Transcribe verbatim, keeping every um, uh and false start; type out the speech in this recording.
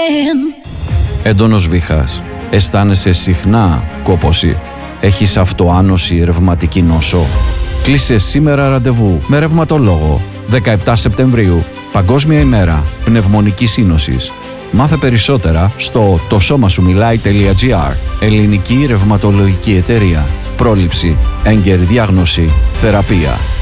again. Έντονος βήχας. Αισθάνεσαι συχνά κόπωση. Έχεις αυτοάνωση, ρευματική νόσο. Κλείσε σήμερα ραντεβού με ρευματολόγο. δεκαεπτά Σεπτεμβρίου, Παγκόσμια ημέρα πνευμονικής σύνοσης. Μάθε περισσότερα στο το σώμα σου μιλάει.gr. Ελληνική ρευματολογική εταιρεία. Πρόληψη, έγκαιρη διάγνωση, θεραπεία.